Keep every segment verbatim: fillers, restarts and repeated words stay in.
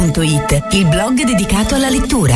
punto it, il blog dedicato alla lettura.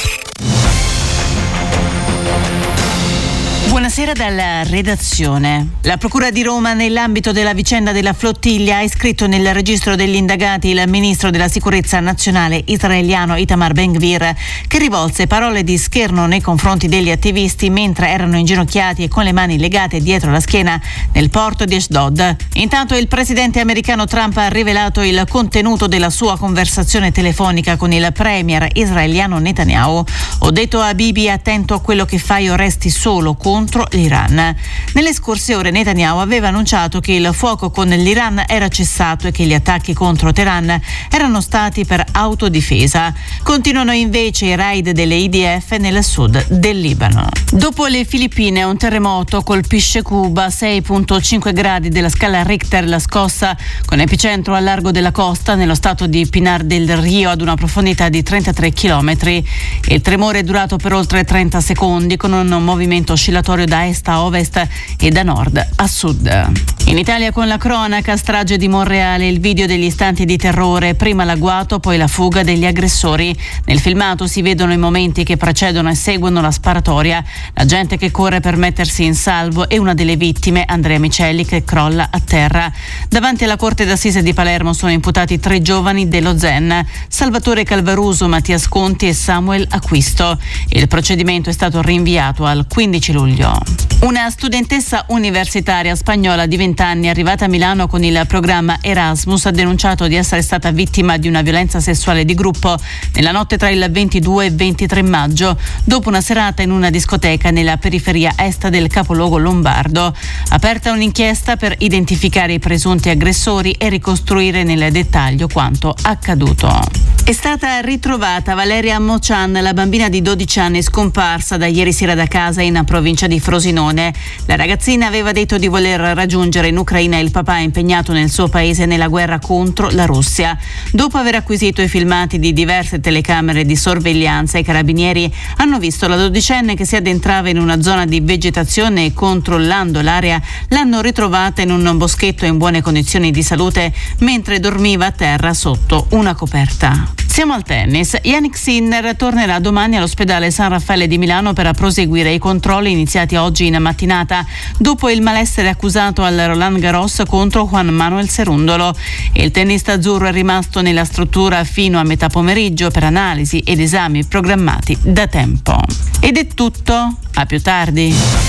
Buonasera dalla redazione. La Procura di Roma, nell'ambito della vicenda della flottiglia, ha iscritto nel registro degli indagati il ministro della sicurezza nazionale israeliano Itamar Ben-Gvir, che rivolse parole di scherno nei confronti degli attivisti mentre erano inginocchiati e con le mani legate dietro la schiena nel porto di Ashdod. Intanto il presidente americano Trump ha rivelato il contenuto della sua conversazione telefonica con il premier israeliano Netanyahu. Ho detto a Bibi: attento a quello che fai o resti solo contro l'Iran. Nelle scorse ore Netanyahu aveva annunciato che il fuoco con l'Iran era cessato e che gli attacchi contro Teheran erano stati per autodifesa. Continuano invece i raid delle I D F nel sud del Libano. Dopo le Filippine, un terremoto colpisce Cuba, sei virgola cinque gradi della scala Richter, la scossa con epicentro al largo della costa nello stato di Pinar del Rio ad una profondità di trentatré chilometri. Il tremore è durato per oltre trenta secondi con un movimento oscillatorio da est a ovest e da nord a sud. In Italia con la cronaca, strage di Monreale, il video degli istanti di terrore, prima l'agguato, poi la fuga degli aggressori. Nel filmato si vedono i momenti che precedono e seguono la sparatoria, la gente che corre per mettersi in salvo e una delle vittime, Andrea Micelli, che crolla a terra. Davanti alla Corte d'Assise di Palermo sono imputati tre giovani dello Zen, Salvatore Calvaruso, Mattias Conti e Samuel Acquisto. Il procedimento è stato rinviato al quindici luglio. Una studentessa universitaria spagnola di venti anni arrivata a Milano con il programma Erasmus ha denunciato di essere stata vittima di una violenza sessuale di gruppo nella notte tra il ventidue e ventitré maggio, dopo una serata in una discoteca nella periferia est del capoluogo lombardo. Aperta un'inchiesta per identificare i presunti aggressori e ricostruire nel dettaglio quanto accaduto. È stata ritrovata Valeria Mocian, la bambina di dodici anni scomparsa da ieri sera da casa in provincia di Frosinone. La ragazzina aveva detto di voler raggiungere in Ucraina il papà impegnato nel suo paese nella guerra contro la Russia. Dopo aver acquisito i filmati di diverse telecamere di sorveglianza, i carabinieri hanno visto la dodicenne che si addentrava in una zona di vegetazione e, controllando l'area, l'hanno ritrovata in un boschetto in buone condizioni di salute mentre dormiva a terra sotto una coperta. Siamo al tennis. Jannik Sinner tornerà domani all'ospedale San Raffaele di Milano per proseguire i controlli iniziati oggi in mattinata dopo il malessere accusato al Roland Garros contro Juan Manuel Cerundolo. Il tennista azzurro è rimasto nella struttura fino a metà pomeriggio per analisi ed esami programmati da tempo. Ed è tutto. A più tardi.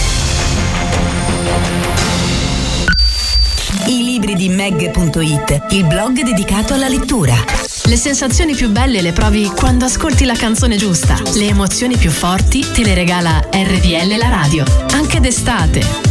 I libri di Meg punto it, il blog dedicato alla lettura. Le sensazioni più belle le provi quando ascolti la canzone giusta. Le emozioni più forti te le regala R T L la radio. Anche d'estate.